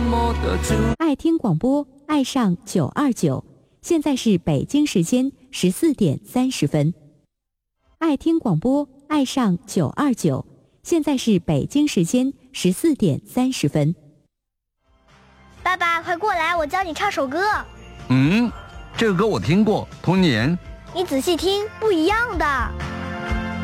爱听广播，爱上929，现在是北京时间14:30。爱听广播，爱上929，现在是北京时间14:30。 爸爸，快过来，我教你唱首歌。 这个歌我听过，童年。 你仔细听，不一样的。